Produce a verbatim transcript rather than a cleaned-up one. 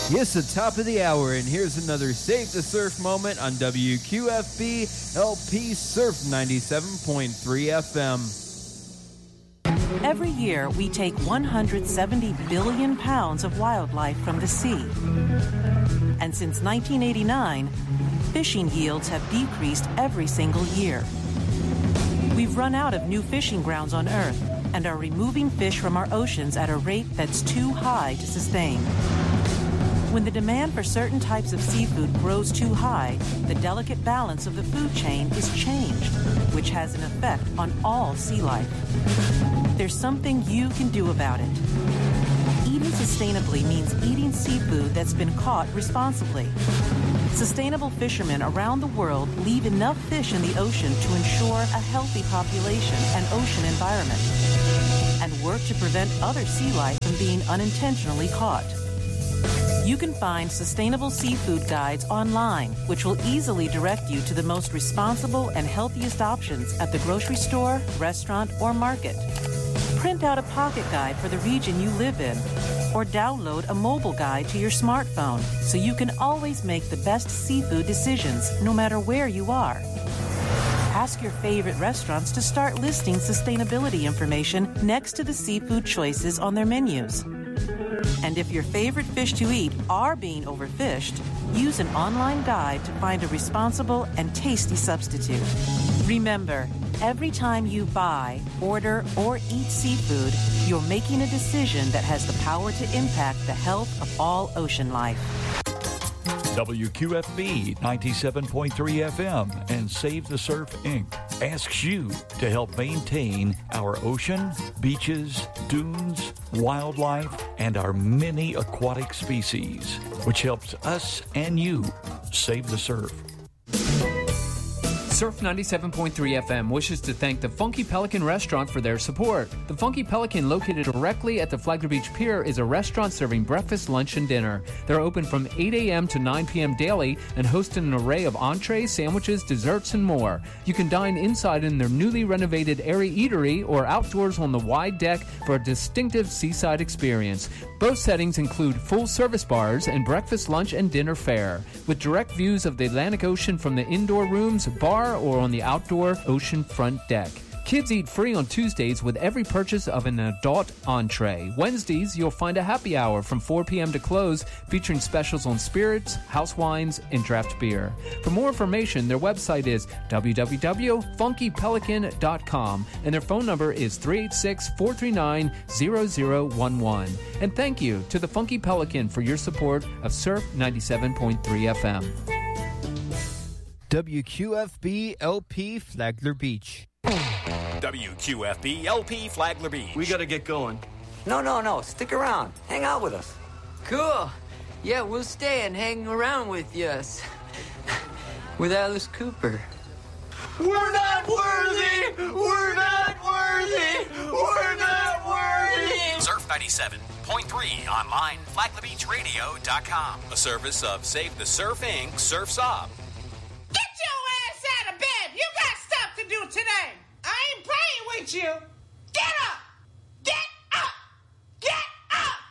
Yes, the top of the hour, and here's another Save the Surf moment on W Q F B L P Surf ninety-seven point three F M. Every year, we take one hundred seventy billion pounds of wildlife from the sea. And since nineteen eighty-nine, fishing yields have decreased every single year. We've run out of new fishing grounds on Earth and are removing fish from our oceans at a rate that's too high to sustain. When the demand for certain types of seafood grows too high, the delicate balance of the food chain is changed, which has an effect on all sea life. There's something you can do about it. Eating sustainably means eating seafood that's been caught responsibly. Sustainable fishermen around the world leave enough fish in the ocean to ensure a healthy population and ocean environment, and work to prevent other sea life from being unintentionally caught. You can find sustainable seafood guides online, which will easily direct you to the most responsible and healthiest options at the grocery store, restaurant, or market. Print out a pocket guide for the region you live in, or download a mobile guide to your smartphone so you can always make the best seafood decisions no matter where you are. Ask your favorite restaurants to start listing sustainability information next to the seafood choices on their menus. And if your favorite fish to eat are being overfished, use an online guide to find a responsible and tasty substitute. Remember, every time you buy, order, or eat seafood, you're making a decision that has the power to impact the health of all ocean life. W Q F B ninety-seven point three F M and Save the Surf Incorporated asks you to help maintain our ocean, beaches, dunes, wildlife, and our many aquatic species, which helps us and you save the surf. Surf ninety-seven point three F M wishes to thank the Funky Pelican Restaurant for their support. The Funky Pelican, located directly at the Flagler Beach Pier, is a restaurant serving breakfast, lunch, and dinner. They're open from eight a.m. to nine p.m. daily and host an array of entrees, sandwiches, desserts, and more. You can dine inside in their newly renovated airy eatery or outdoors on the wide deck for a distinctive seaside experience. Both settings include full service bars and breakfast, lunch, and dinner fare, with direct views of the Atlantic Ocean from the indoor rooms, bar, or on the outdoor ocean front deck. Kids eat free on Tuesdays with every purchase of an adult entree. Wednesdays, you'll find a happy hour from four p.m. to close, featuring specials on spirits, house wines, and draft beer. For more information, their website is w w w dot funky pelican dot com, and their phone number is three eight six, four three nine, zero zero one one. And thank you to the Funky Pelican for your support of Surf ninety-seven point three F M. W Q F B L P Flagler Beach. W Q F B L P Flagler Beach. We gotta get going. No, no, no. Stick around. Hang out with us. Cool. Yeah, we'll stay and hang around with us. With Alice Cooper. We're not worthy! We're not worthy! We're not worthy! Surf ninety-seven point three online, flagler beach radio dot com. A service of Save the Surf Incorporated. Surf's Up. Get your ass out of bed! You got stuff to do today! I ain't playing with you! Get up!